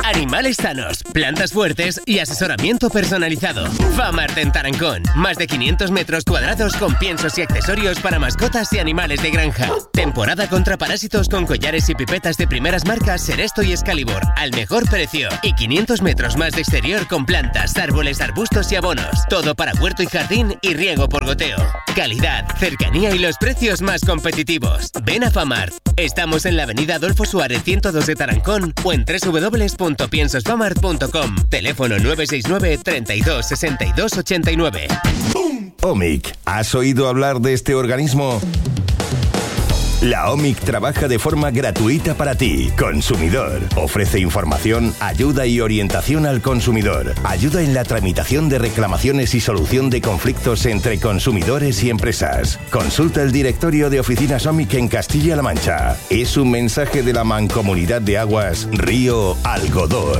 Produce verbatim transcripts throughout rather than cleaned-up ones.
Animales sanos, plantas fuertes y asesoramiento personalizado. Famart en Tarancón. Más de quinientos metros cuadrados con piensos y accesorios para mascotas y animales de granja. Temporada contra parásitos con collares y pipetas de primeras marcas Seresto y Excalibur al mejor precio. Y quinientos metros más de exterior con plantas, árboles, arbustos y abonos. Todo para huerto y jardín y riego por goteo. Calidad, cercanía y los precios más competitivos. Ven a Famart. Estamos en la avenida Adolfo Suárez ciento dos de Tarancón o en doble u doble u doble u punto piensosfamart punto com. Teléfono nueve seis nueve, treinta y dos, sesenta y dos, ochenta y nueve. OMIC. ¿Has oído hablar de este organismo? La OMIC trabaja de forma gratuita para ti, consumidor. Ofrece información, ayuda y orientación al consumidor. Ayuda en la tramitación de reclamaciones y solución de conflictos entre consumidores y empresas. Consulta el directorio de oficinas OMIC en Castilla-La Mancha. Es un mensaje de la Mancomunidad de Aguas Río Algodor.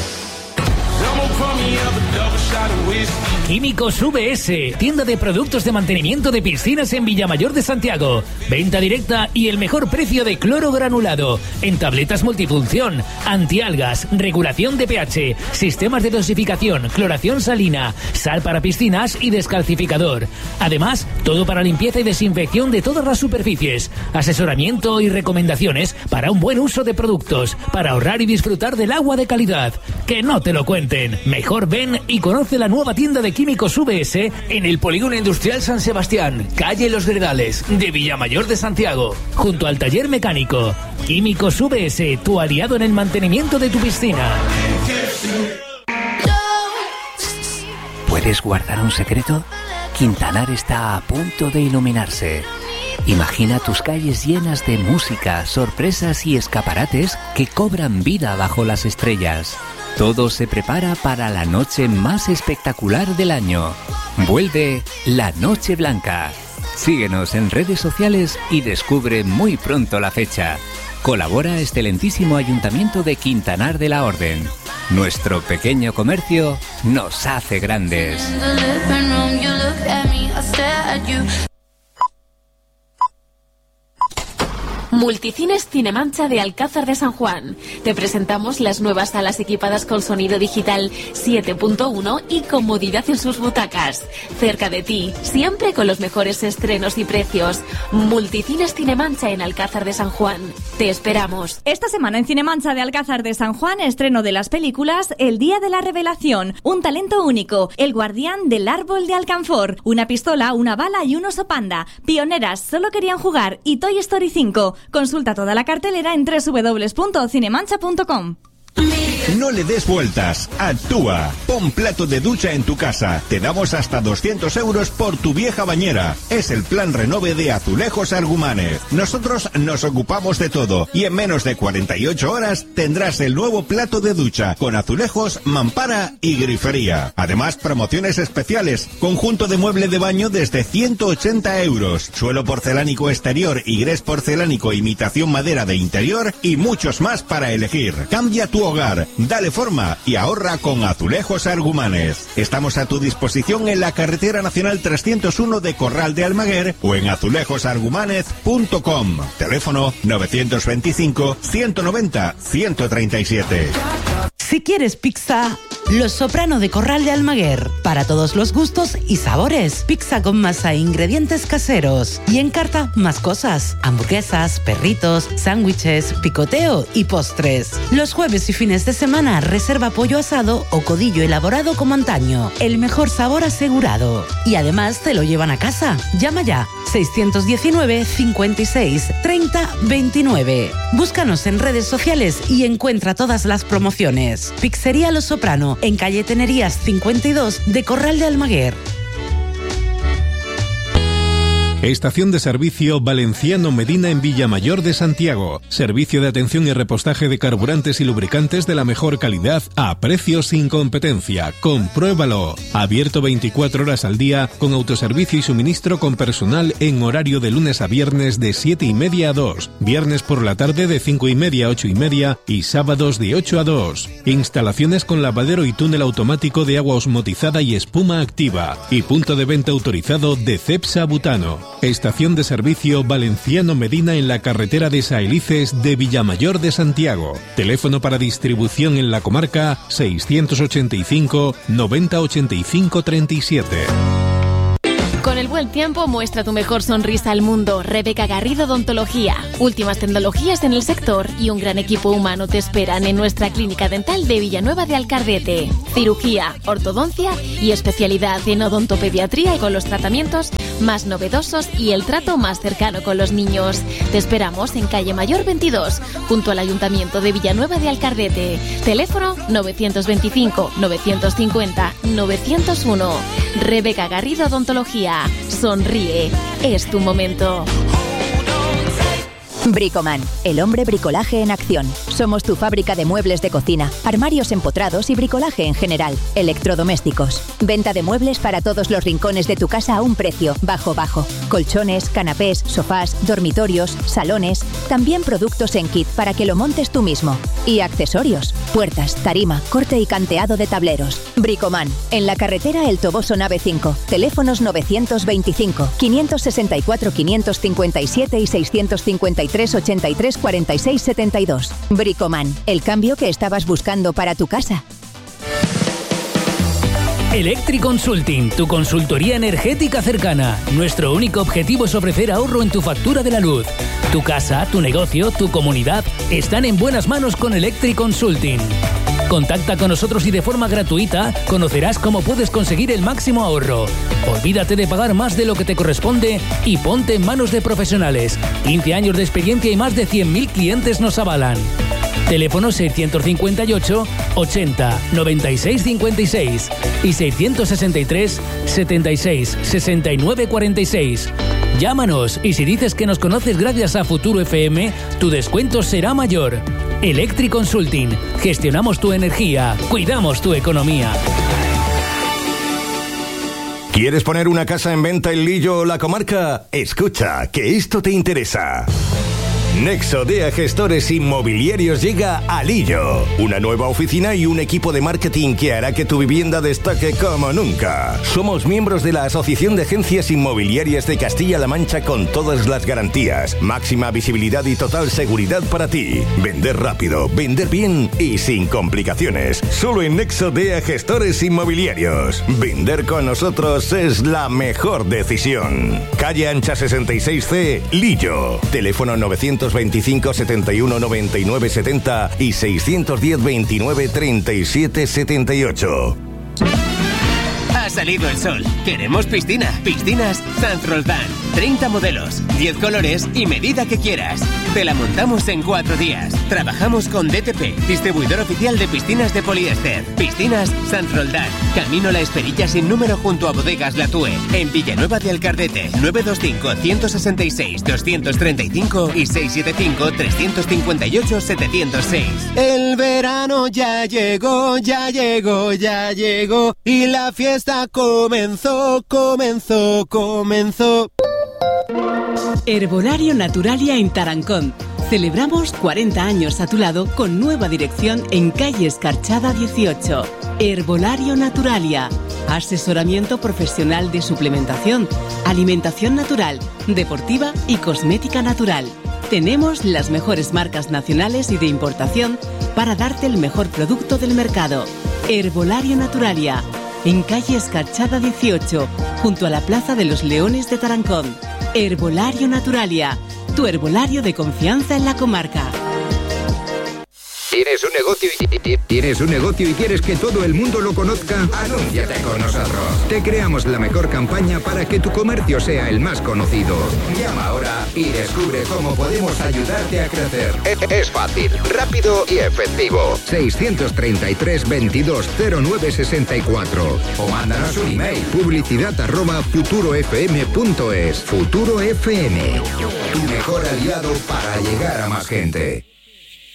Químicos V S, tienda de productos de mantenimiento de piscinas en Villamayor de Santiago. Venta directa y el mejor precio de cloro granulado. En tabletas multifunción, antialgas, regulación de pH, sistemas de dosificación, cloración salina, sal para piscinas y descalcificador. Además, todo para limpieza y desinfección de todas las superficies. Asesoramiento y recomendaciones para un buen uso de productos, para ahorrar y disfrutar del agua de calidad. Que no te lo cuenten. Mejor ven y conoce la nueva tienda de Químicos V S en el Polígono Industrial San Sebastián, calle Los Gredales, de Villamayor de Santiago, junto al taller mecánico. Químicos V S, tu aliado en el mantenimiento de tu piscina. ¿Puedes guardar un secreto? Quintanar está a punto de iluminarse. Imagina tus calles llenas de música, sorpresas y escaparates que cobran vida bajo las estrellas. Todo se prepara para la noche más espectacular del año. Vuelve la Noche Blanca. Síguenos en redes sociales y descubre muy pronto la fecha. Colabora excelentísimo Ayuntamiento de Quintanar de la Orden. Nuestro pequeño comercio nos hace grandes. Multicines Cinemancha de Alcázar de San Juan. Te presentamos las nuevas salas equipadas con sonido digital siete punto uno y comodidad en sus butacas. Cerca de ti, siempre con los mejores estrenos y precios. Multicines Cinemancha en Alcázar de San Juan. Te esperamos. Esta semana en Cinemancha de Alcázar de San Juan, estreno de las películas El Día de la Revelación, Un Talento Único, El Guardián del Árbol de Alcanfor, Una Pistola, Una Bala y un Oso Panda, Pioneras, Solo Querían Jugar y Toy Story cinco. Consulta toda la cartelera en doble u doble u doble u punto cinemancha punto com. No le des vueltas, actúa. Pon plato de ducha en tu casa. Te damos hasta doscientos euros por tu vieja bañera. Es el plan renove de Azulejos Argumanes. Nosotros nos ocupamos de todo y en menos de cuarenta y ocho horas tendrás el nuevo plato de ducha con azulejos, mampara y grifería. Además, promociones especiales. Conjunto de mueble de baño desde ciento ochenta euros. Suelo porcelánico exterior y grés porcelánico imitación madera de interior y muchos más para elegir. Cambia tu hogar, dale forma y ahorra con Azulejos Argumanes. Estamos a tu disposición en la carretera nacional trescientos uno de Corral de Almaguer o en azulejos argumanez punto com. Teléfono novecientos veinticinco, ciento noventa, ciento treinta y siete. Si quieres pizza, Los Soprano de Corral de Almaguer. Para todos los gustos y sabores. Pizza con masa e ingredientes caseros. Y en carta, más cosas. Hamburguesas, perritos, sándwiches, picoteo y postres. Los jueves y fines de semana, reserva pollo asado o codillo elaborado como antaño. El mejor sabor asegurado. Y además te lo llevan a casa. Llama ya. seiscientos diecinueve, cincuenta y seis, treinta, veintinueve. Búscanos en redes sociales y encuentra todas las promociones. Pizzería Los Soprano, en calle Tenerías cincuenta y dos de Corral de Almaguer. Estación de servicio Valenciano Medina en Villamayor de Santiago. Servicio de atención y repostaje de carburantes y lubricantes de la mejor calidad a precios sin competencia. Compruébalo. Abierto veinticuatro horas al día con autoservicio y suministro con personal en horario de lunes a viernes de siete y media a dos. Viernes por la tarde de cinco y media a ocho y media y sábados de ocho a dos. Instalaciones con lavadero y túnel automático de agua osmotizada y espuma activa. Y punto de venta autorizado de Cepsa Butano. Estación de servicio Valenciano Medina en la carretera de Saelices de Villamayor de Santiago. Teléfono para distribución en la comarca seiscientos ochenta y cinco noventa ochenta y cinco treinta y siete. Con el buen tiempo muestra tu mejor sonrisa al mundo. Rebeca Garrido Odontología. Últimas tecnologías en el sector y un gran equipo humano te esperan en nuestra clínica dental de Villanueva de Alcardete. Cirugía, ortodoncia y especialidad en odontopediatría y con los tratamientos más novedosos y el trato más cercano con los niños. Te esperamos en calle Mayor veintidós, junto al Ayuntamiento de Villanueva de Alcardete. Teléfono novecientos veinticinco novecientos cincuenta novecientos uno. Rebeca Garrido Odontología. Sonríe, es tu momento. Bricoman, el hombre bricolaje en acción. Somos tu fábrica de muebles de cocina, armarios empotrados y bricolaje en general. Electrodomésticos. Venta de muebles para todos los rincones de tu casa a un precio bajo bajo. Colchones, canapés, sofás, dormitorios, salones. También productos en kit para que lo montes tú mismo. Y accesorios. Puertas, tarima, corte y canteado de tableros. Bricoman, en la carretera El Toboso Nave cinco. Teléfonos novecientos veinticinco, quinientos sesenta y cuatro, quinientos cincuenta y siete y seiscientos cincuenta y tres, ochenta y tres, cuarenta y seis, setenta y dos. Bricoman, el cambio que estabas buscando para tu casa. Electric Consulting, tu consultoría energética cercana. Nuestro único objetivo es ofrecer ahorro en tu factura de la luz. Tu casa, tu negocio, tu comunidad están en buenas manos con Electric Consulting. Contacta con nosotros y de forma gratuita conocerás cómo puedes conseguir el máximo ahorro. Olvídate de pagar más de lo que te corresponde y ponte en manos de profesionales. quince años de experiencia y más de cien mil clientes nos avalan. Teléfono seiscientos cincuenta y ocho, ochenta, noventa y seis cincuenta y seis y seiscientos sesenta y tres, setenta y seis, sesenta y nueve cuarenta y seis. Llámanos y si dices que nos conoces gracias a Futuro F M, tu descuento será mayor. Electric Consulting. Gestionamos tu energía, cuidamos tu economía. ¿Quieres poner una casa en venta en Lillo o la comarca? Escucha, que esto te interesa. Nexo D A Gestores Inmobiliarios llega a Lillo. Una nueva oficina y un equipo de marketing que hará que tu vivienda destaque como nunca. Somos miembros de la Asociación de Agencias Inmobiliarias de Castilla-La Mancha con todas las garantías, máxima visibilidad y total seguridad para ti. Vender rápido, vender bien y sin complicaciones. Solo en Nexo D A Gestores Inmobiliarios. Vender con nosotros es la mejor decisión. Calle Ancha sesenta y seis C, Lillo. Teléfono novecientos veinticinco, setenta y uno, noventa y nueve, setenta y seiscientos diez, veintinueve, treinta y siete, setenta y ocho. Ha salido el sol. Queremos piscina. Piscinas Sanz Roldán. treinta modelos, diez colores y medida que quieras. Te la montamos en cuatro días. Trabajamos con D T P, distribuidor oficial de piscinas de poliéster. Piscinas Sanz Roldán. Camino La Esperilla sin número junto a Bodegas La Tue. En Villanueva de Alcardete. nueve dos cinco, uno seis seis, dos tres cinco y seis siete cinco, tres cinco ocho, siete cero seis. El verano ya llegó, ya llegó, ya llegó. Y la fiesta comenzó, comenzó, comenzó. Herbolario Naturalia en Tarancón. Celebramos cuarenta años a tu lado con nueva dirección en calle Escarchada dieciocho. Herbolario Naturalia. Asesoramiento profesional de suplementación, alimentación natural, deportiva y cosmética natural. Tenemos las mejores marcas nacionales y de importación para darte el mejor producto del mercado. Herbolario Naturalia. En calle Escarchada dieciocho, junto a la Plaza de los Leones de Tarancón. Herbolario Naturalia, tu herbolario de confianza en la comarca. ¿Tienes un negocio y, ¿Tienes un negocio y quieres que todo el mundo lo conozca? Anúnciate con nosotros. Te creamos la mejor campaña para que tu comercio sea el más conocido. Llama ahora y descubre cómo podemos ayudarte a crecer. Es fácil, rápido y efectivo. seiscientos treinta y tres, veintidós, cero nueve sesenta y cuatro. O mándanos un email. Publicidad arroba futurofm.es. Futuro F M. Tu mejor aliado para llegar a más gente.